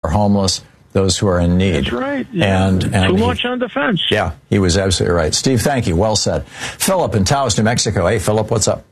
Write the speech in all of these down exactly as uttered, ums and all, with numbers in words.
are homeless, those who are in need. That's right. Yeah. And, and Too he, much on defense. Yeah, he was absolutely right. Steve, thank you. Well said. Philip in Taos, New Mexico. Hey, Philip, what's up?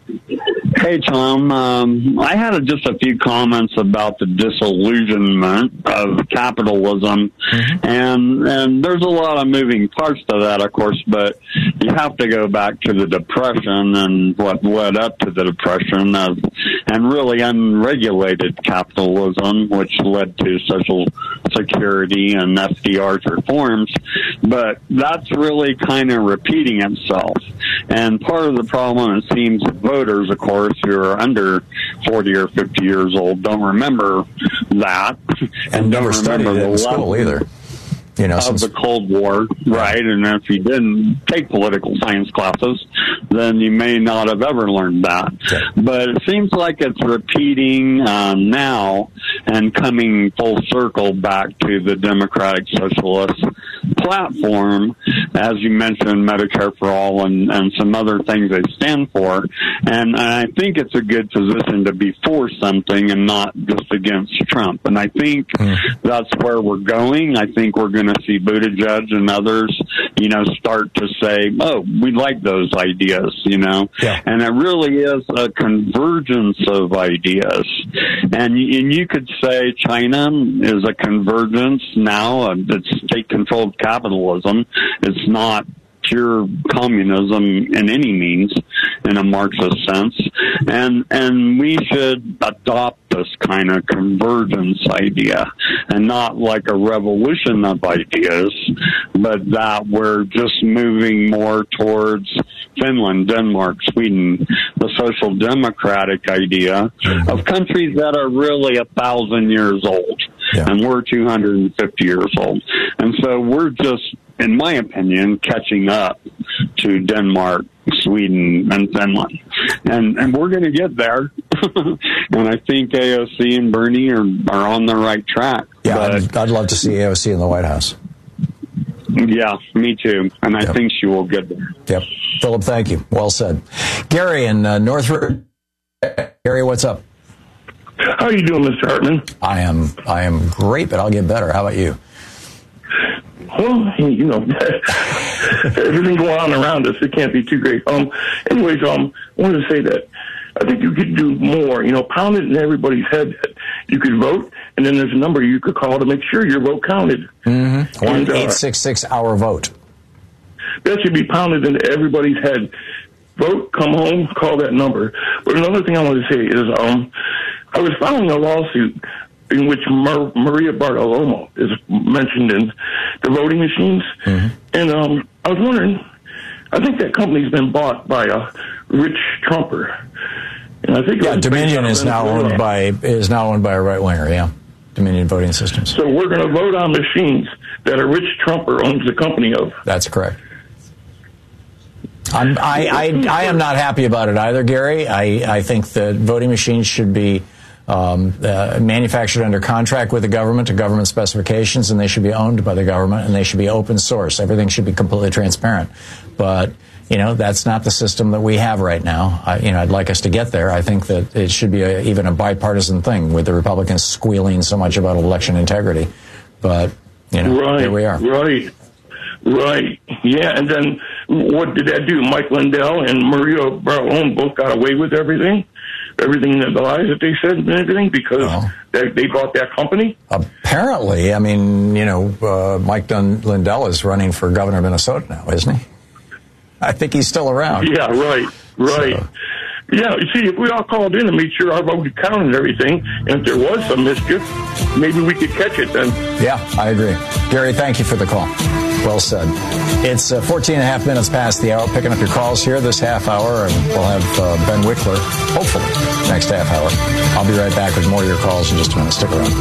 Hey, Tom. Um, I had a, just a few comments about the disillusionment of capitalism, mm-hmm. and and there's a lot of moving parts to that, of course, but you have to go back to the Depression and what led up to the Depression, of, and really unregulated capitalism, which led to Social Security and F D R's reforms. But that's really kind of repeating itself. And part of the problem, it seems, voters, of course, who are under forty or fifty years old don't remember that. And, and never studied it in school either. You know, of since the Cold War, right? And if you didn't take political science classes, then you may not have ever learned that. Okay. But it seems like it's repeating um, now and coming full circle back to the Democratic Socialist platform, as you mentioned, Medicare for All and, and some other things they stand for. And I think it's a good position to be for something and not just against Trump. And I think mm. that's where we're going. I think we're going to see Buttigieg and others, you know, start to say, oh, we like those ideas, you know. Yeah. And it really is a convergence of ideas. And, and you could say China is a convergence now. It's state-controlled capitalism. It's not pure communism in any means, in a Marxist sense. And and we should adopt this kind of convergence idea, and not like a revolution of ideas, but that we're just moving more towards Finland, Denmark, Sweden, the social democratic idea of countries that are really a thousand years old. Yeah. And we're two hundred fifty years old. And so we're just, in my opinion, catching up to Denmark, Sweden, and Finland. And and we're going to get there. And I think A O C and Bernie are, are on the right track. Yeah, I'd, I'd love to see A O C in the White House. Yeah, me too. And I yep. think she will get there. Yep. Philip, thank you. Well said. Gary in uh, North... Gary, what's up? How are you doing, Mister Hartman? I am I am great, but I'll get better. How about you? Well, you know, everything going on around us, it can't be too great. Um, anyways, um, I wanted to say that I think you could do more, you know, pound it in everybody's head that you could vote, and then there's a number you could call to make sure your vote counted. Mm-hmm. one eight six six our vote. That should be pounded into everybody's head. Vote, come home, call that number. But another thing I want to say is, um, I was filing a lawsuit in which Mar- Maria Bartiromo is mentioned in the voting machines. Mm-hmm. And um, I was wondering, I think that company's been bought by a rich Trumper. And I think yeah, Dominion is now owned by is now owned by a right winger. Yeah, Dominion Voting Systems. So we're going to vote on machines that a rich Trumper owns the company of. That's correct. I'm, I, I, I am not happy about it either, Gary. I, I think that voting machines should be um, uh, manufactured under contract with the government to government specifications, and they should be owned by the government, and they should be open source. Everything should be completely transparent. But, you know, that's not the system that we have right now. I, you know, I'd like us to get there. I think that it should be a, even a bipartisan thing, with the Republicans squealing so much about election integrity. But, you know, right, here we are. Right. Right. Yeah, and then what did that do? Mike Lindell and Maria Bartiromo both got away with everything? Everything, the lies that they said and everything, because oh. they, they bought that company? Apparently. I mean, you know, uh, Mike Dun- Lindell is running for governor of Minnesota now, isn't he? I think he's still around. Yeah, right, right. So. Yeah, you see, if we all called in and made sure our vote counted and everything, and if there was some mischief, maybe we could catch it then. Yeah, I agree. Gary, thank you for the call. Well said. It's uh, fourteen and a half minutes past the hour. Picking up your calls here this half hour, and we'll have uh, Ben Wickler, hopefully, next half hour. I'll be right back with more of your calls in just a minute. Stick around.